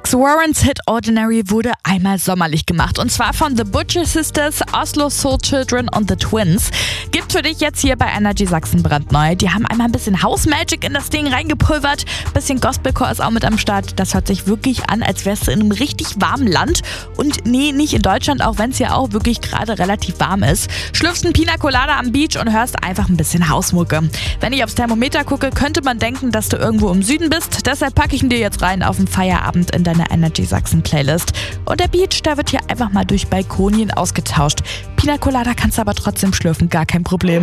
Alex Warrens Hit Ordinary wurde einmal sommerlich gemacht. Und zwar von The Butcher Sisters, Oslo Soul Children und The Twins. Gibt's für dich jetzt hier bei Energy Sachsen brandneu. Die haben einmal ein bisschen House Magic in das Ding reingepulvert. Bisschen Gospelcore ist auch mit am Start. Das hört sich wirklich an, als wärst du in einem richtig warmen Land. Und nee, nicht in Deutschland, auch wenn es ja auch wirklich gerade relativ warm ist. Schlürfst ein Pina Colada am Beach und hörst einfach ein bisschen Hausmucke. Wenn ich aufs Thermometer gucke, könnte man denken, dass du irgendwo im Süden bist. Deshalb packe ich ihn dir jetzt rein auf den Feierabend in deine Energy Sachsen Playlist. Und der Beach, der wird hier einfach mal durch Balkonien ausgetauscht. Pina Colada kannst du aber trotzdem schlürfen, gar kein Problem.